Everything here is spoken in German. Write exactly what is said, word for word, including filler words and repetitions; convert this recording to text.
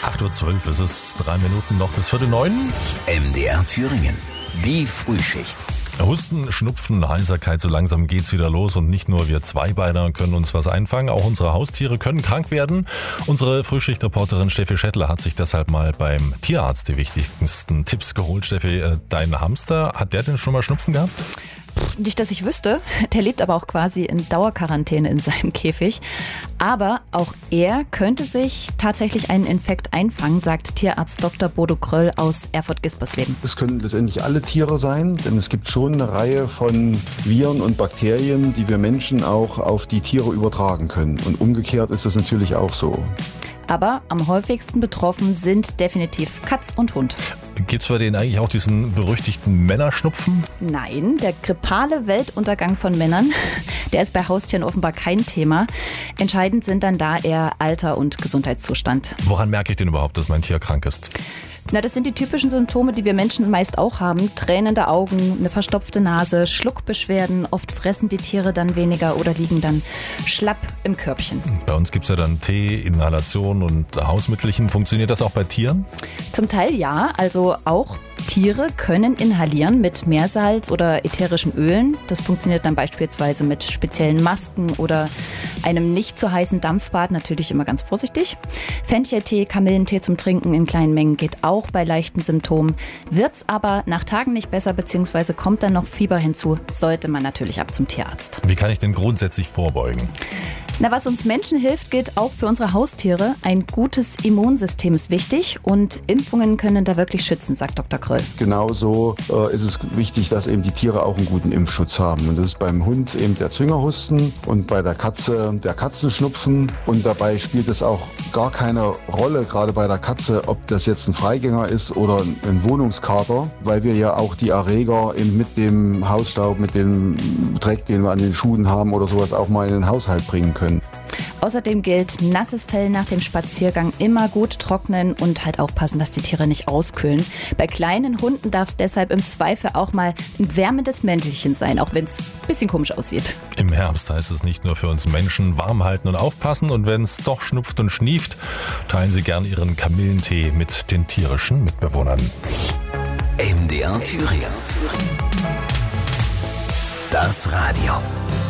acht Uhr zwölf ist es, drei Minuten noch bis Viertel neun. M D R Thüringen, die Frühschicht. Husten, Schnupfen, Heiserkeit, so langsam geht's wieder los und nicht nur wir Zweibeiner können uns was einfangen, auch unsere Haustiere können krank werden. Unsere Frühschichtreporterin Steffi Schettler hat sich deshalb mal beim Tierarzt die wichtigsten Tipps geholt. Steffi, dein Hamster, hat der denn schon mal Schnupfen gehabt? Nicht, dass ich wüsste. Der lebt aber auch quasi in Dauerquarantäne in seinem Käfig. Aber auch er könnte sich tatsächlich einen Infekt einfangen, sagt Tierarzt Doktor Bodo Kröll aus Erfurt-Gispersleben. Es können letztendlich alle Tiere sein, denn es gibt schon eine Reihe von Viren und Bakterien, die wir Menschen auch auf die Tiere übertragen können. Und umgekehrt ist das natürlich auch so. Aber am häufigsten betroffen sind definitiv Katz und Hund. Gibt es bei denen eigentlich auch diesen berüchtigten Männerschnupfen? Nein, der grippale Weltuntergang von Männern, der ist bei Haustieren offenbar kein Thema. Entscheidend sind dann da eher Alter und Gesundheitszustand. Woran merke ich denn überhaupt, dass mein Tier krank ist? Na, das sind die typischen Symptome, die wir Menschen meist auch haben. Tränende Augen, eine verstopfte Nase, Schluckbeschwerden. Oft fressen die Tiere dann weniger oder liegen dann schlapp im Körbchen. Bei uns gibt es ja dann Tee, Inhalation und Hausmittelchen. Funktioniert das auch bei Tieren? Zum Teil ja, also auch Tiere können inhalieren mit Meersalz oder ätherischen Ölen. Das funktioniert dann beispielsweise mit speziellen Masken oder einem nicht zu heißen Dampfbad, natürlich immer ganz vorsichtig. Fencheltee, Kamillentee zum Trinken in kleinen Mengen geht auch bei leichten Symptomen. Wird's aber nach Tagen nicht besser bzw. kommt dann noch Fieber hinzu, sollte man natürlich ab zum Tierarzt. Wie kann ich denn grundsätzlich vorbeugen? Na, was uns Menschen hilft, gilt auch für unsere Haustiere. Ein gutes Immunsystem ist wichtig und Impfungen können da wirklich schützen, sagt Doktor Kröll. Genauso äh, ist es wichtig, dass eben die Tiere auch einen guten Impfschutz haben. Und das ist beim Hund eben der Zwingerhusten und bei der Katze der Katzenschnupfen. Und dabei spielt es auch gar keine Rolle, gerade bei der Katze, ob das jetzt ein Freigänger ist oder ein Wohnungskater, weil wir ja auch die Erreger eben mit dem Hausstaub, mit dem Dreck, den wir an den Schuhen haben oder sowas auch mal in den Haushalt bringen können. Außerdem gilt, nasses Fell nach dem Spaziergang immer gut trocknen und halt aufpassen, dass die Tiere nicht auskühlen. Bei kleinen Hunden darf es deshalb im Zweifel auch mal ein wärmendes Mäntelchen sein, auch wenn es ein bisschen komisch aussieht. Im Herbst heißt es nicht nur für uns Menschen warm halten und aufpassen. Und wenn es doch schnupft und schnieft, teilen Sie gern Ihren Kamillentee mit den tierischen Mitbewohnern. M D R Thüringen. Das Radio.